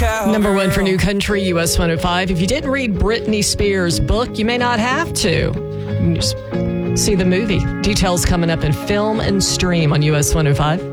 Number one for New Country, US 105. If you didn't read Britney Spears' book, you may not have to. You can just see the movie. Details coming up in Film and Stream on US 105.